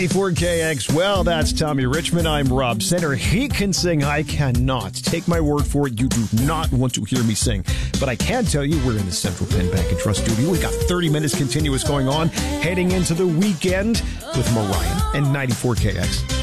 94KX. Well, that's Tommy Richmond. I'm Rob Center. He can sing. I cannot. Take my word for it. You do not want to hear me sing. But I can tell you we're in the Central Penn Bank and Trust studio. We got 30 minutes continuous going on, heading into the weekend with Mariah and 94KX.